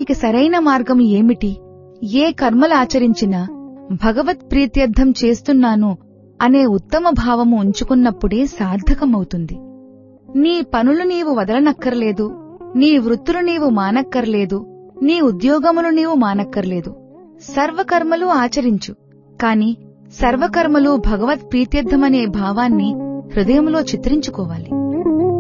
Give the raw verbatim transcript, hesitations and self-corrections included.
ఇక సరైన మార్గం ఏమిటి? ఏ కర్మలాచరించినా భగవత్ ప్రీత్యర్థం చేస్తున్నాను అనే ఉత్తమ భావము ఉంచుకున్నప్పుడే సార్థకమవుతుంది. నీ పనులు నీవు వదలనక్కర్లేదు, నీ వృత్తులు నీవు మానక్కర్లేదు, నీ ఉద్యోగములు నీవు మానక్కర్లేదు. సర్వకర్మలు ఆచరించు, కాని సర్వకర్మలు భగవత్ ప్రీత్యర్థమనే భావాన్ని హృదయంలో చిత్రించుకోవాలి.